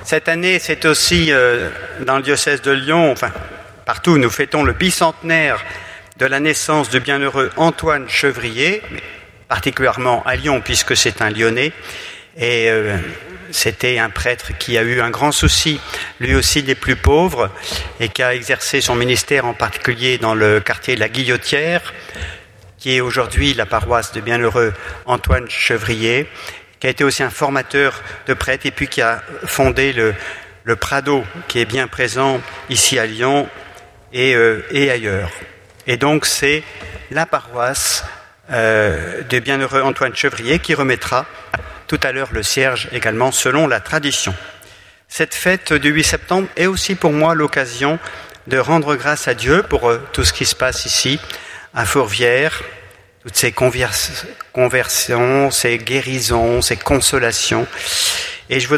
Cette année, c'est aussi dans le diocèse de Lyon, enfin partout, nous fêtons le bicentenaire de la naissance du bienheureux Antoine Chevrier, particulièrement à Lyon puisque c'est un Lyonnais, et c'était un prêtre qui a eu un grand souci, lui aussi des plus pauvres, et qui a exercé son ministère en particulier dans le quartier de la Guillotière, qui est aujourd'hui la paroisse du bienheureux Antoine Chevrier, qui a été aussi un formateur de prêtres et puis qui a fondé le Prado, qui est bien présent ici à Lyon et ailleurs. Et donc c'est la paroisse du bienheureux Antoine Chevrier qui remettra tout à l'heure le cierge également selon la tradition. Cette fête du 8 septembre est aussi pour moi l'occasion de rendre grâce à Dieu pour tout ce qui se passe ici à Fourvière, toutes ces conversions, ces guérisons, ces consolations. Et je voudrais